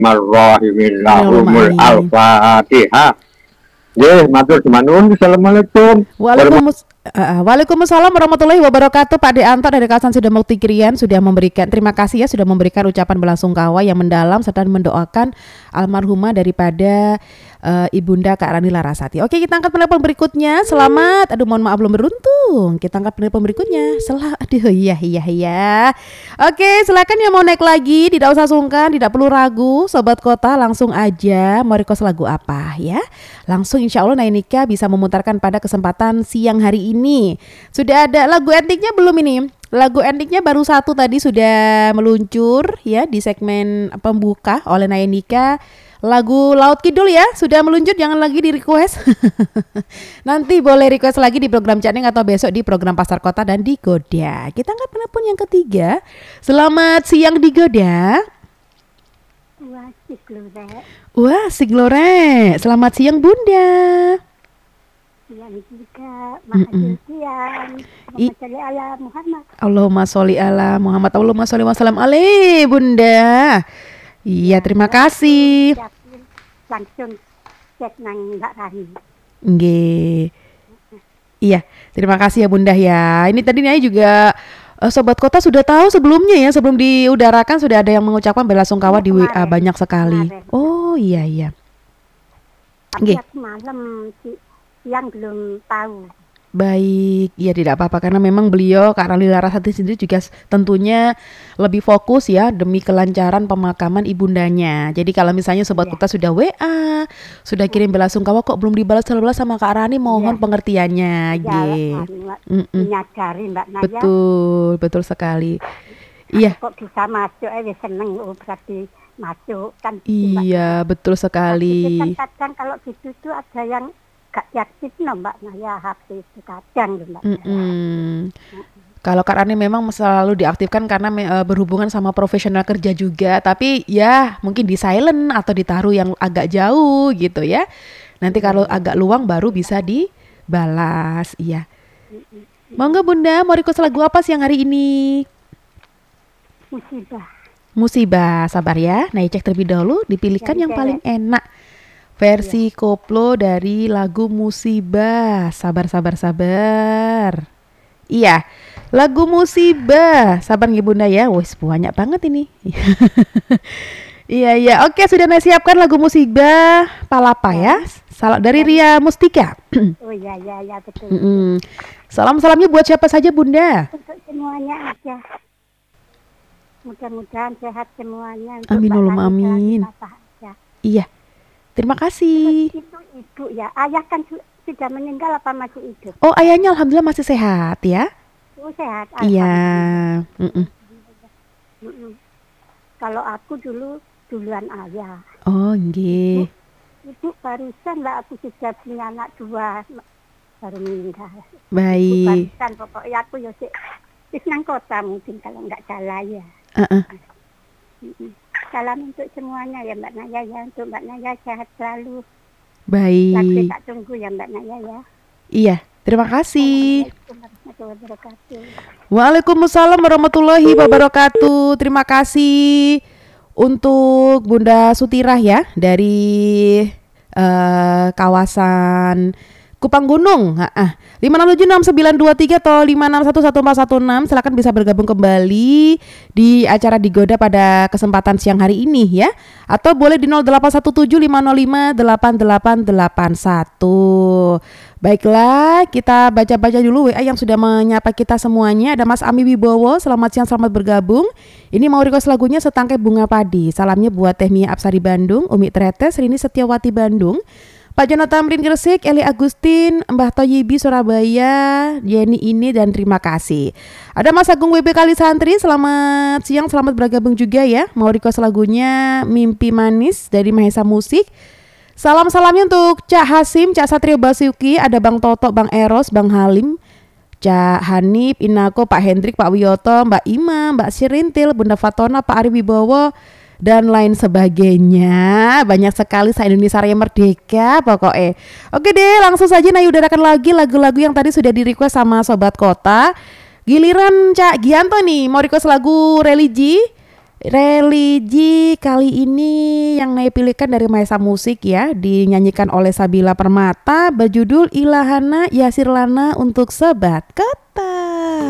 Bismillahirrahmanirrahim. Amin. Al-Fatihah. Nggih, matur nuwun. Assalamualaikum. Waalaikumsalam warahmatullahi wabarakatuh. Pak Deanto dari kawasan Sidamukti Krian sudah memberikan, terima kasih ya, sudah memberikan ucapan belasungkawa yang mendalam serta mendoakan almarhumah daripada Ibunda Kak Rani Larasati. Oke, kita angkat penelpon berikutnya. Selamat, aduh mohon maaf belum beruntung. Kita angkat penelpon berikutnya. Aduh iya. Oke, silakan yang mau naik lagi, tidak usah sungkan, tidak perlu ragu. Sobat Kota langsung aja mau request lagu apa ya. Langsung insya Allah Nainika bisa memutarkan pada kesempatan siang hari ini. Sudah ada lagu endingnya belum ini? Lagu endingnya baru satu tadi sudah meluncur ya di segmen pembuka oleh Nainika. Lagu Laut Kidul ya sudah meluncur, jangan lagi di request. Nanti boleh request lagi di program Chatting atau besok di program Pasar Kota dan di Goda. Kita angkat penelpon yang ketiga. Selamat siang di Goda. Wah, si Glore. Selamat siang Bunda. Siang juga, Mahadul siang. Muhammad. Allahumma sholli ala Muhammad. Allahumma sholli wa sallam alaihi Bunda. Iya, terima kasih. Langsung cek nang Mbak Rani. Nggih. Iya, terima kasih ya Bunda ya. Ini tadi Nyai juga Sobat Kota sudah tahu sebelumnya ya, sebelum diudarakan sudah ada yang mengucapkan belasungkawa di WA banyak sekali. Oh iya. Tapi aku malam siang belum tahu. Baik, ya tidak apa-apa karena memang beliau Kak Rani Larasati sendiri juga tentunya lebih fokus ya demi kelancaran pemakaman ibundanya. Jadi kalau misalnya Sobat Kota sudah WA, sudah kirim belasungkawa kok belum dibalas sama Kak Rani, mohon pengertiannya. Menyadari Mbak Naya. Betul sekali. Iya. Kok bisa masuk seneng berarti masuk kan. Iya, betul sekali. Kadang kalau gitu tuh ada yang gak yakin Mbak Naya HP itu kadang Mbak. Kalau Kak Rani memang selalu diaktifkan karena berhubungan sama profesional kerja juga, tapi ya mungkin di silent atau ditaruh yang agak jauh gitu ya. Nanti kalau agak luang baru bisa dibalas. Iya. Monggo Bunda, mau request lagu apa siang hari ini? Musibah, sabar ya. Nah, cek terlebih dahulu, dipilihkan yang paling enak. Versi koplo dari lagu Musibah. Sabar. Iya, lagu Musibah. Sabar nih Bunda ya. Wih, banyak banget ini. Iya. Oke, sudah siapkan lagu Musibah Palapa ya. Salam dari Ria Mustika. Oh iya, betul. Salam-salamnya buat siapa saja Bunda? Untuk semuanya aja. Mudah-mudahan sehat semuanya. Amin, amin. Iya. Terima kasih. Itu ibu ya, ayah kan sudah meninggal apa masih hidup? Oh, ayahnya alhamdulillah masih sehat ya. Oh, sehat. Iya. Kalau aku duluan ayah. Oh, nggih. Ibu barusan lah, aku sudah punya anak 2 baru meninggal. Baik. Barusan pokoknya aku ya nang kota mungkin kalau nggak salah ya. Salam untuk semuanya ya Mbak Naya ya, untuk Mbak Naya sehat selalu. Baik. Lagi tak tunggu ya Mbak Naya ya. Iya, terima kasih. Assalamualaikum warahmatullahi wabarakatuh. Waalaikumsalam warahmatullahi wabarakatuh. Terima kasih untuk Bunda Sutirah ya dari kawasan Kupang Gunung. 5676923 atau 5611416. Silakan bisa bergabung kembali di acara Digoda pada kesempatan siang hari ini ya. Atau boleh di 0817505881. Baiklah, kita baca-baca dulu WA yang sudah menyapa kita semuanya. Ada Mas Ami Wibowo, selamat siang, selamat bergabung. Ini mau request lagunya Setangkai Bunga Padi. Salamnya buat Teh Mia Apsari Bandung, Umi Tretes, Rini Setiawati Bandung, Pak Jonathan Tamrin Gresik, Eli Agustin, Mbah Toyibi Surabaya, Yeni ini, dan terima kasih. Ada Mas Agung WB Kali Santri, selamat siang, selamat bergabung juga ya. Mau request lagunya Mimpi Manis dari Mahesa Musik. Salam-salamnya untuk Cak Hasim, Cak Satrio Basuki, ada Bang Toto, Bang Eros, Bang Halim, Cak Hanif, Inako, Pak Hendrik, Pak Wiyoto, Mbak Ima, Mbak Sirintil, Bunda Fatona, Pak Ari Wibowo, dan lain sebagainya. Banyak sekali se-Indonesia Raya Merdeka pokoknya. Oke deh, langsung saja udarakan lagi lagu-lagu yang tadi sudah di-request sama Sobat Kota. Giliran Cak Gianto nih, mau request lagu religi Religi kali ini yang Naya pilihkan dari Maesa Musik ya, dinyanyikan oleh Sabila Permata, berjudul Ilahana Yasirlana untuk Sobat Kota.